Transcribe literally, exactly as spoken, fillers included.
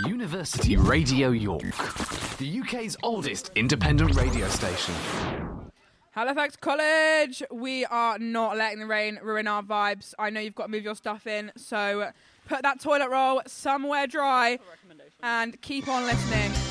University Radio York, the U K's oldest independent radio station. Halifax College, we are not letting the rain ruin our vibes. I know you've got to move your stuff in, so put that toilet roll somewhere dry and keep on listening.